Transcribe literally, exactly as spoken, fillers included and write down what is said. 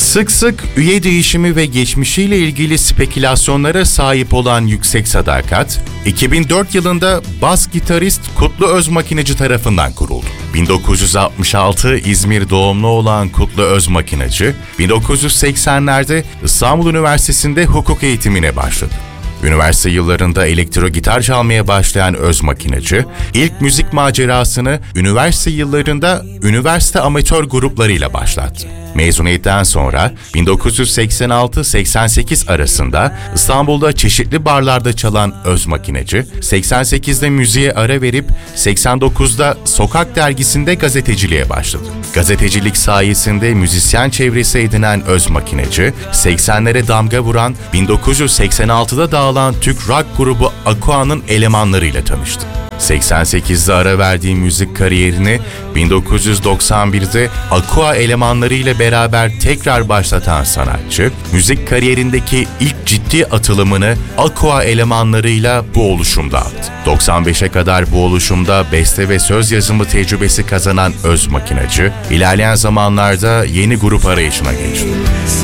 Sık sık üye değişimi ve geçmişiyle ilgili spekülasyonlara sahip olan Yüksek Sadakat, iki bin dört yılında bas gitarist Kutlu Özmakineci tarafından kuruldu. bin dokuz yüz altmış altı İzmir doğumlu olan Kutlu Özmakineci, bin dokuz yüz seksenlerde İstanbul Üniversitesi'nde hukuk eğitimine başladı. Üniversite yıllarında elektro gitar çalmaya başlayan Özmakineci, ilk müzik macerasını üniversite yıllarında üniversite amatör gruplarıyla başlattı. Mezuniyetten sonra bin dokuz yüz seksen altı seksen sekiz arasında İstanbul'da çeşitli barlarda çalan Özmakineci, seksen sekizde müziğe ara verip seksen dokuzda Sokak dergisinde gazeteciliğe başladı. Gazetecilik sayesinde müzisyen çevresi edinen Özmakineci, seksenlere damga vuran bin dokuz yüz seksen altıda dağılan Türk rock grubu Aqua'nın elemanlarıyla tanıştı. seksen sekizde ara verdiği müzik kariyerini bin dokuz yüz doksan birde Aqua elemanlarıyla beraber tekrar başlatan sanatçı, müzik kariyerindeki ilk ciddi atılımını Aqua elemanlarıyla bu oluşumda aldı. doksan beşe kadar bu oluşumda beste ve söz yazımı tecrübesi kazanan Özmakineci, ilerleyen zamanlarda yeni grup arayışına geçti.